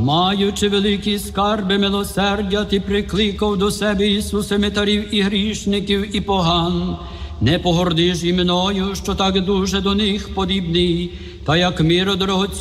Маючи великі скарби милосердя, ти прикликав до себе Ісусе митарів і грішників і поган. Не погордиш і мною, що так дуже до них подібний, та як миро дорогоцінний